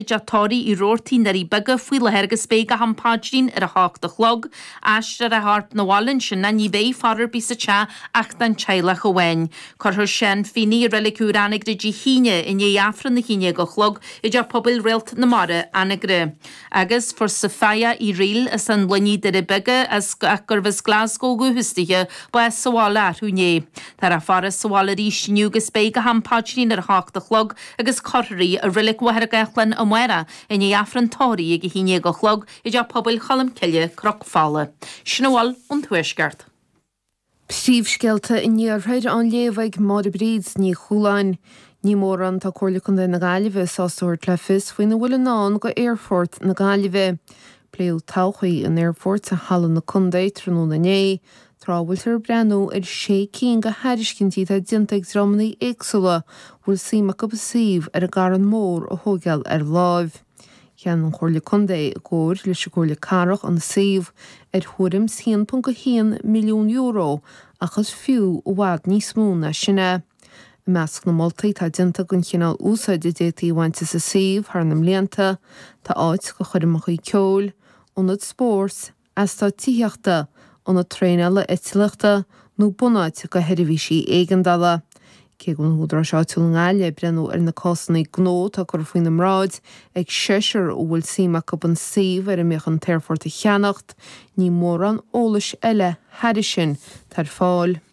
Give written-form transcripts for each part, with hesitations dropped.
Jatóí I roirtí narí bega faoi le hergus béga hampádrin ar a hácht a chlog, astra a harp na wallin sin na ní bé farar bí sa cha ach dan chaile chahhain. Corthir sin fini relicú annig de híine in é afran na híine go chlog I ja pobil rilt na mara anigre. Agus for sa faya I ril as an blaní de bega as gurvis Glasgow go hustiche ba sawala húné. Tar a far sawala ríis niugus béga hampádrin ar a hácht a chlog agus corthirí a relic wahar gachlan Mwera in ei affrontóri ag híine go chlog I ja pobil chalam cilje croc fála. Snowal und thuisgart. Príomhscéalta in níorthaid an léomhaigh mar bríd ní chúláin ní mór an tá cóirlachan na Gaillimhe sástúirt le fis faoin na bhfuil ná go Airfort na Gaillimhe. Pléú táchaí in Airfort sa hallan na Cundaid tróna na né, trábhailtar brenn ar 6 go hairiscintí tá dinteag dromnaí éagsúla bhfuil síach go basíomh ar a garan mór ó thógeal ar láimh. Chean an chóirla Cundaid góir leis chóirla carach an síomh ar thuairim 1.1 milliún euro achas fiú ó bhhad níos mó na sinne. I measc na Maltaí tá dinteag gon chinál úsáid I détaí bhainte sa síomh tharnam léanta, tá áit go chuir amach í ceol, ionad spórs, as tá tíochta anna tréile itileachta nó bunáid go heirihísí éigandala. Cé gon húdra seáitiúil ngáile brenn ar na cásannaí gnó tá gur faoin amráid ag seisir ó bhfuil síach go an síomh ar a méchan Airfort a cheannacht, ní mór an ólais eile harisin tar fáil.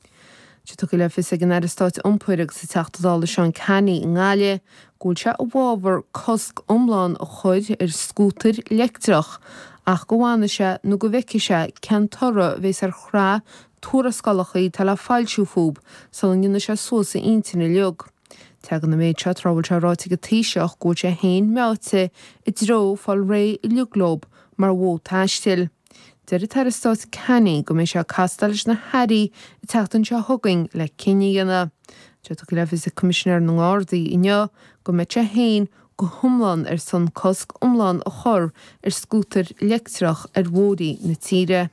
Tu go le fis ag an airstáit iompúireach sa teachtadála seán Canny in ngáile, gúil se a bhábhar cosc omláin a chuid ar scútar leictrach, ach go bhhaine se nó go bheice se cean torra bhés ar chrá túrascalachaí tal a fáilsiúfób san an gine se sósa intina leog. Tegan na méid se trábhail se ráite go tíiseach gúil se hain meáte I dro fáil ré I leoglób mar bhó táistil. Deir I airstáit Canny go mé se castal na Harry I teachtan se thugaing le cinigana. Tu go le fis a commissioner na Gardaí inne go méid se hain go thumlan ar san cosc umlan a chur ar scútar leictrach ar bhódaí na tíre.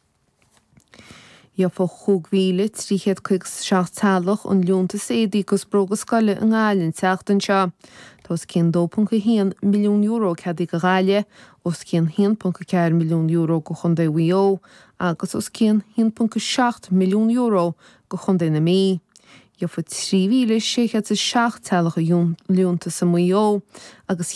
Ia fá chúgmhíle tríchéad chuig seachtalach an leonta sédaí go spróga scoile an ngáilinn teachtan se. Tás cén 2.1 milliún euro ceadaí go Gaile, os cén 1.4 milliún euro go Chundaí Wio, agus os cén 1.7 milliún euro go Chundaí na Mí. Ia fá 3,600 talach a leonta sa Wio, agus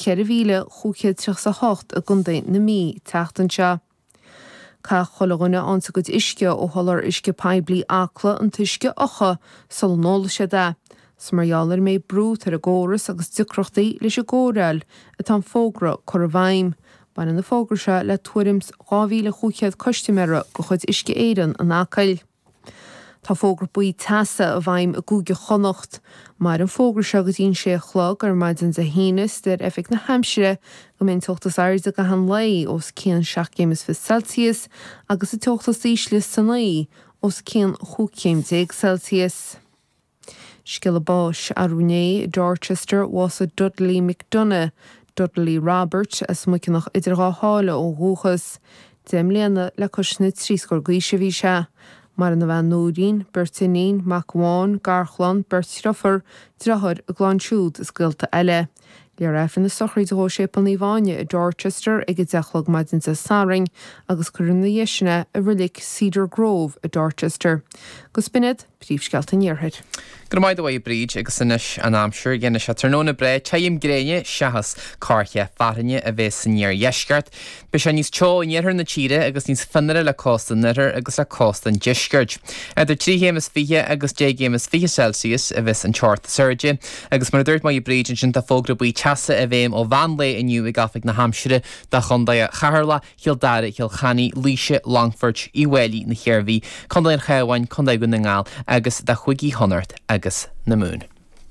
4,538 a Chundaí na Mí teachtan se. Cá cholaghine ansa go isce ó tholar isce peblií acla an tuisce ocha sal nóla sé de. Smarheallar mé brút ar a góras agus dicrochtaí leis a górail a tá fógra chur a bhaim. Baina na fógra se le tuairim's 2,500 costumera go chuid isce éireann an acail. Tá fógra buí tasa a bhaim a gúige chonacht, mar an fógra se go dtíon sé chlog ar maidin a hínas der effect na Hampshire go mén tuchttas airde go han lei os cén 7 Celsius agus a tuchttas íslis san lei os cén 5 Celsius. Scile báis a Rúné, Dorchester was a Dudley McDonough, Dudley Robert as mucinach idirgá hála ó húchas. Dem léana le cosna tríscór gaoise bhí se. Mar an bhean nódín, Bertinín, Macháin, Garchlan, Bertiroffer, Drahar a Glansiúd is gilta eile. Léar efin na sochraí de hósépal ní bhaine I Dorchester ag dechlog maidin sa Saring agus currin na dhéisina a rilik Cedar Grove a Dorchester. Go spinnid, príomhscealta níorthaid. Gur maid bhhaid bríd agus inis an amsúr ghéine se tarnóna bre taim gréine seachas cárthe farine a bheith san níor dheisceart. Be se níos teo níorthar na tíre agus níos fanire le cóstan nidir agus le cóstan deisceart. Idir 3,5 agus 10,5 Celsius a bheith an teart surge agus mar dúirt maid bríd an sin tá fógra buí teasa a bhéim ó bhanla inniu I gafig na Hampshire da Chundaí Charla, Kildare, Kilchanny, Laoise, Longford, I Welly na Cheirmhí, Chundaí Chehhain, Chundaí go na ngáil agus da chuigí honart agus na mún.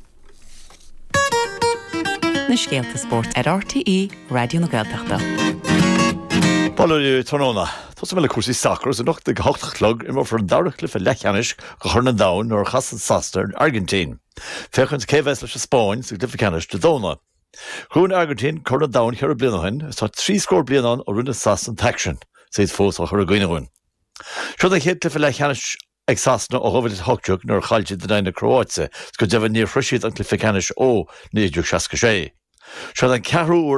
Na scéalta sport ar RTE Radio na Gaeltachta. Balú tróna, Tás mé le cuasí sacr a nocht ag hochtachlog imar for an dárach lifa lechanis go chur na dain nó chasan Saster in Argentín. Fechant céhheis leis a Spáin sa glyficanis de dóna. Chrún Argentín chur na dain chear a blianahain is tá 3 scór blianan ó runna Sasan Taction, séad fós a chur a gcuinehain. Seo a chéad lifa lechanis ag Sasna ó hofuil hochtúg nóir chailtí den na Croáte, go deimh níor friisiad an glyficanis ó 1966. Se an cehrú